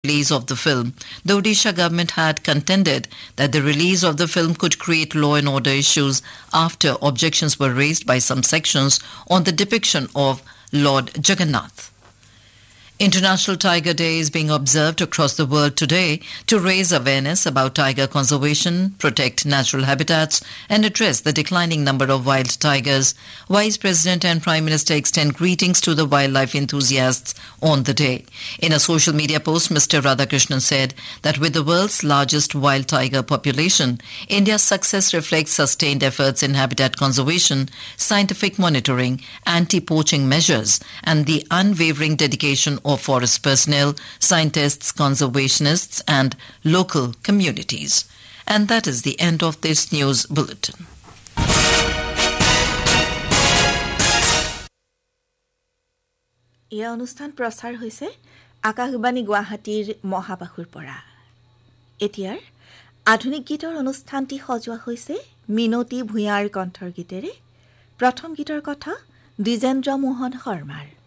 release of the film. The Odisha government had contended that the release of the film could create law and order issues after objections were raised by some sections on the depiction of Lord Jagannath. International Tiger Day is being observed across the world today to raise awareness about tiger conservation, protect natural habitats, and address the declining number of wild tigers. Vice President and Prime Minister extend greetings to the wildlife enthusiasts on the day. In a social media post, Mr. Radhakrishnan said that with the world's largest wild tiger population, India's success reflects sustained efforts in habitat conservation, scientific monitoring, anti-poaching measures, and the unwavering dedication of forest personnel, scientists, conservationists, and local communities. And that is the end of this news bulletin. এই অনুষ্ঠান প্ৰচাৰ হৈছে আকাশবাণী গুৱাহাটীৰ মহাবাহুৰ পৰা। এতিয়াৰ আধুনিক গীতৰ অনুষ্ঠানটি সজোৱা হৈছে মিনতী ভূঞাৰ কণ্ঠৰ গীতেৰে। প্ৰথম গীতৰ কথা দ্বিজেন্দ্ৰ মোহন শৰ্মাৰ।